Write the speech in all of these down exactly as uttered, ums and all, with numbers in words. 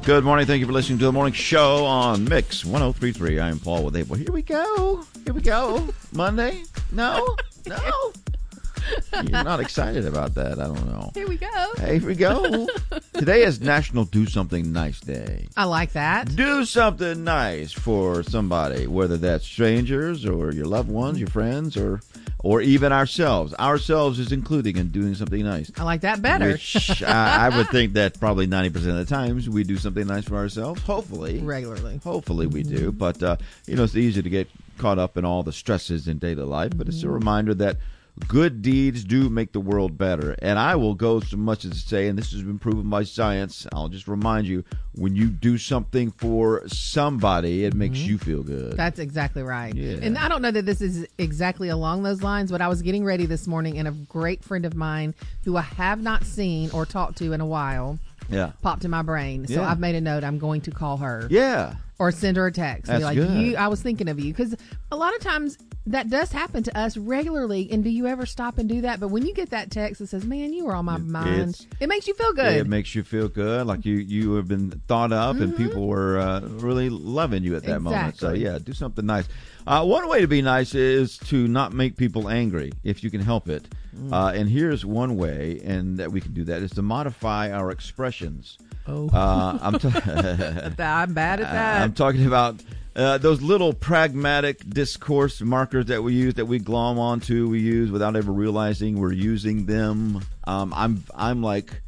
Good morning. Thank you for listening to the morning show on Mix one oh three point three. I'm Paul with Abel. Here we go. Here we go. Monday? No? No? You're not excited about that. I don't know. Here we go. Here we go. Today is National Do Something Nice Day. I like that. Do something nice for somebody, whether that's strangers or your loved ones, your friends, or or even ourselves. Ourselves is including in doing something nice. I like that better. Which I, I would think that probably ninety percent of the times we do something nice for ourselves. Hopefully. Regularly. Hopefully we do. But, uh, you know, it's easy to get caught up in all the stresses in daily life. But it's a reminder that good deeds do make the world better. And I will go so much as to say, and this has been proven by science, I'll just remind you, when you do something for somebody, it makes mm-hmm. you feel good. That's exactly right. Yeah. And I don't know that this is exactly along those lines, but I was getting ready this morning, and a great friend of mine who I have not seen or talked to in a while yeah. popped in my brain. So yeah. I've made a note. I'm going to call her. Yeah. Or send her a text. That's be like, good. You, I was thinking of you. Because a lot of times that does happen to us regularly. And do you ever stop and do that? But when you get that text that says, man, you were on my It- mind, it's- it makes you feel good. It makes you feel good, like you, you have been thought of, Mm-hmm. and people were uh, really loving you at that moment. So, Exactly. yeah, do something nice. Uh, one way to be nice is to not make people angry, if you can help it. Mm. Uh, and here's one way, and that we can do that, is to modify our expressions. Oh. Uh, I'm, t- I'm bad at that. I'm talking about uh, those little pragmatic discourse markers that we use, that we glom onto, we use without ever realizing we're using them. Um, I'm I'm like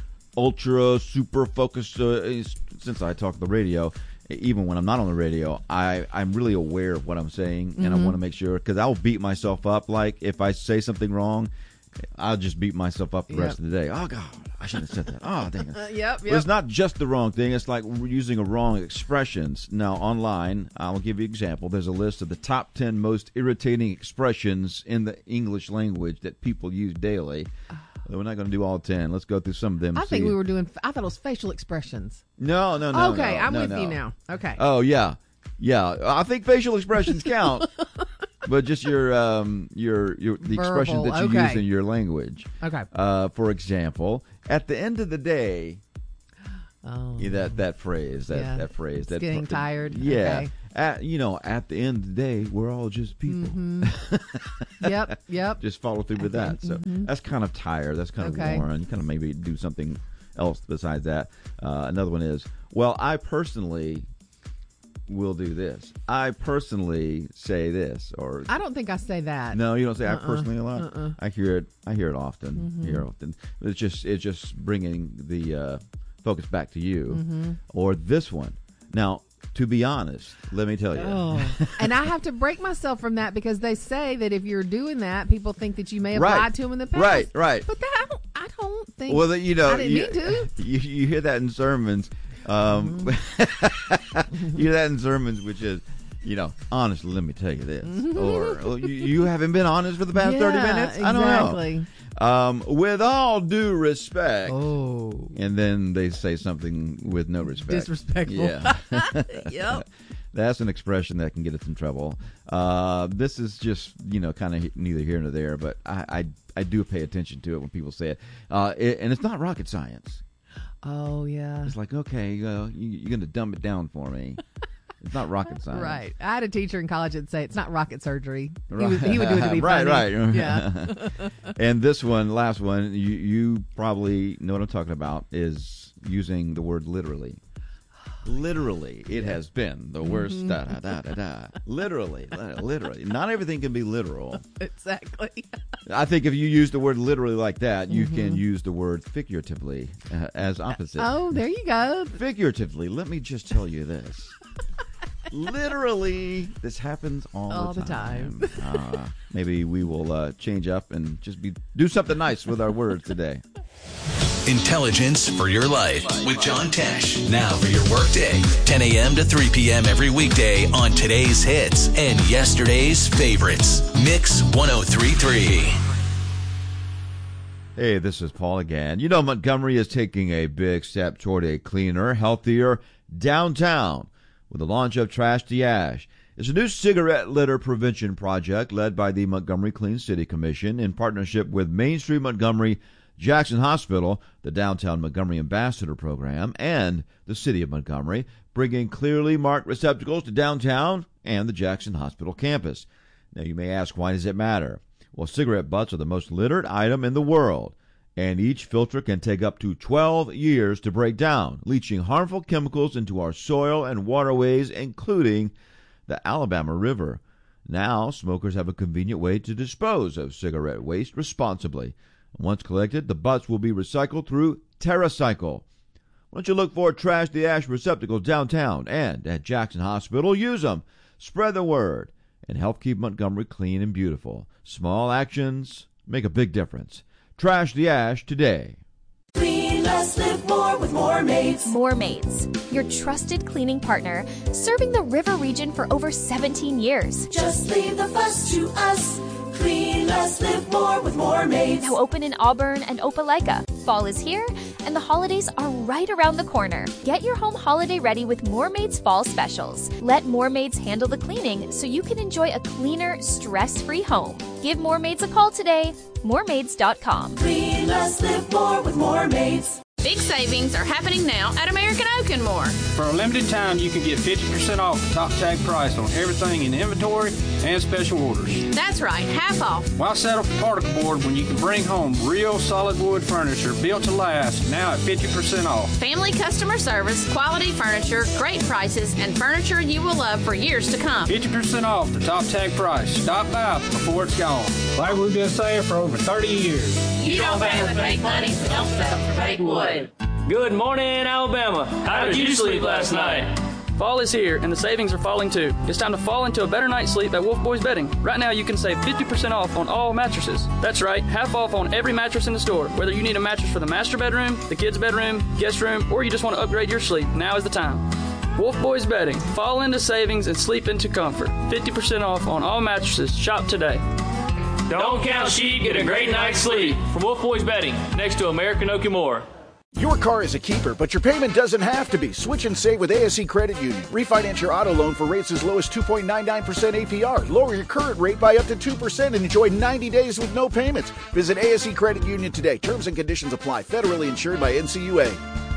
ultra super focused uh, since I talk the radio. Even when I'm not on the radio, I, I'm really aware of what I'm saying, and mm-hmm. I want to make sure, because I'll beat myself up. Like, if I say something wrong, I'll just beat myself up the Yep. rest of the day. Oh, God, I shouldn't have said that. Oh, dang it. Uh, yep, But yep. it's not just the wrong thing. It's like we're using a wrong expressions. Now, online, I'll give you an example. There's a list of the top ten most irritating expressions in the English language that people use daily. We're not going to do all ten. Let's go through some of them. I think see. we were doing, I thought it was facial expressions. No, no, no. okay, no, I'm no, with no. you now. Okay. Oh, yeah. Yeah. I think facial expressions count, but just your, um, your, your, the Verbal, expressions that you okay. use in your language. Okay. Uh, for example, at the end of the day, Oh. yeah, that, that phrase, that, Yeah. that phrase. It's that getting fr- tired. Yeah. Okay. At, you know, at the end of the day, we're all just people. Mm-hmm. Yep, yep. Just follow through with that. So that's kind of tired. That's kind of Okay. worn. You kind of maybe do something else besides that. Uh, another one is, well, I personally will do this. I personally say this, or I don't think I say that. no, you don't say Uh-uh. I personally a lot. Uh-uh. I hear it. I hear it often. Mm-hmm. Hear it often. It's just it's just bringing the uh, focus back to you, Mm-hmm. or this one. Now, to be honest, let me tell you. Oh. And I have to break myself from that, because they say that if you're doing that, people think that you may have Right. lied to them in the past. Right, right. But that, I don't, I don't think. Well, you know, I didn't you, mean to. You, you hear that in sermons. Um, Mm-hmm. you hear that in sermons, which is, you know, honestly, let me tell you this, Mm-hmm. or oh, you, you haven't been honest for the past Yeah, thirty minutes. I don't know. exactly. Um, with all due respect, Oh. and then they say something with no respect. Disrespectful. Yeah. Yep. That's an expression that can get us in trouble. Uh, this is just, you know, kind of neither here nor there, but I, I, I do pay attention to it when people say it. Uh, it and it's not rocket science. Oh, yeah. It's like, okay, uh, you, you're going to dumb it down for me. It's not rocket science. Right. I had a teacher in college that'd say it's not rocket surgery. He, would, he would do it to be right, funny. right. Yeah. And this one, last one, you, you probably know what I'm talking about, is using the word literally. Literally, it has been the worst. Mm-hmm. Da, da, da, da, da. Literally, li- literally. Not everything can be literal. Exactly. I think if you use the word literally like that, you Mm-hmm. can use the word figuratively uh, as opposite. Oh, there you go. Figuratively, let me just tell you this. Literally, this happens all, All the the time. uh, maybe we will uh, change up and just be do something nice with our words today. Intelligence for your life with John Tesh. Now for your workday, ten a.m. to three p.m. every weekday on today's hits and yesterday's favorites. Mix one oh three point three. Hey, this is Paul again. You know, Montgomery is taking a big step toward a cleaner, healthier downtown with the launch of Trash to Ash. It's a new cigarette litter prevention project led by the Montgomery Clean City Commission in partnership with Main Street Montgomery, Jackson Hospital, the Downtown Montgomery Ambassador Program, and the City of Montgomery, bringing clearly marked receptacles to downtown and the Jackson Hospital campus. Now, you may ask, why does it matter? Well, cigarette butts are the most littered item in the world, and each filter can take up to twelve years to break down, leaching harmful chemicals into our soil and waterways, including the Alabama River. Now, smokers have a convenient way to dispose of cigarette waste responsibly. Once collected, the butts will be recycled through TerraCycle. Why don't you look for Trash the Ash receptacles downtown and at Jackson Hospital? Use them. Spread the word and help keep Montgomery clean and beautiful. Small actions make a big difference. Trash the Ash today. Clean less, live more with More Maids. More Maids, your trusted cleaning partner, serving the river region for over seventeen years. Just leave the fuss to us. Clean less, live more with More Maids. Now open in Auburn and Opelika. Fall is here, and the holidays are right around the corner. Get your home holiday ready with More Maids Fall Specials. Let More Maids handle the cleaning so you can enjoy a cleaner, stress-free home. Give More Maids a call today. more maids dot com. Clean less, live more with More Maids. Big savings are happening now at American Oak and More. For a limited time, you can get fifty percent off the top tag price on everything in inventory and special orders. That's right, half off. Why settle for particle board when you can bring home real solid wood furniture built to last, now at fifty percent off? Family customer service, quality furniture, great prices, and furniture you will love for years to come. fifty percent off the top tag price. Stop by before it's gone. Like we've been saying for over thirty years. You don't pay with fake money, so don't settle for fake wood. Good morning, Alabama. How did you sleep last night? Fall is here, and the savings are falling too. It's time to fall into a better night's sleep at Wolf Boys Bedding. Right now, you can save fifty percent off on all mattresses. That's right, half off on every mattress in the store. Whether you need a mattress for the master bedroom, the kids' bedroom, guest room, or you just want to upgrade your sleep, now is the time. Wolf Boys Bedding. Fall into savings and sleep into comfort. fifty percent off on all mattresses. Shop today. Don't count sheep, get a great night's sleep. From Wolf Boys Bedding, next to American Oak and More. Your car is a keeper, but your payment doesn't have to be. Switch and save with A S E Credit Union. Refinance your auto loan for rates as low as two point nine nine percent A P R. Lower your current rate by up to two percent and enjoy ninety days with no payments. Visit A S E Credit Union today. Terms and conditions apply. Federally insured by N C U A.